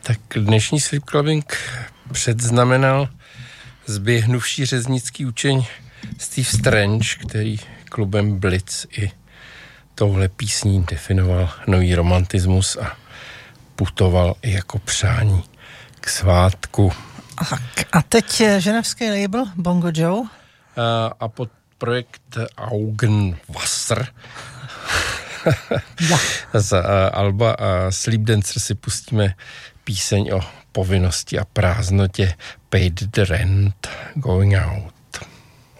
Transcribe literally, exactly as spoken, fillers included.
Tak dnešní Sleep Clubbing předznamenal zběhnuvší řeznický učeň Steve Strange, který klubem Blitz i touhle písní definoval nový romantismus a putoval i jako přání k svátku. A teď ženevský label Bongo Joe? A, a pod projekt Augenwasser ja. z uh, alba uh, Sleep Dancer si pustíme píseň o povinnosti a prázdnotě Paid the Rent, Going Out.